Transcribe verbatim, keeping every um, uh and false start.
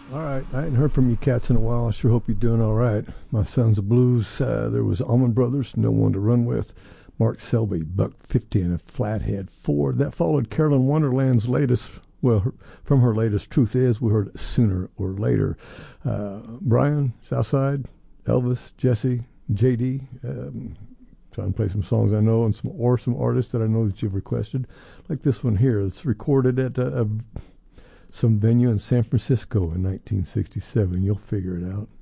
All right, I hadn't heard from you cats in a while. I sure hope you're doing all right. My Sons of Blues, uh, there was Allman Brothers, No One to Run With, Mark Selby, Buck fifty and a Flathead Ford. That followed Carolyn Wonderland's latest, well, her, from her latest Truth Is, we heard Sooner or Later. Uh, Brian, Southside, Elvis, Jesse, J D, um, trying to play some songs I know and some or some artists that I know that you've requested, like this one here. It's recorded at a, a some venue in San Francisco in nineteen sixty-seven. You'll figure it out.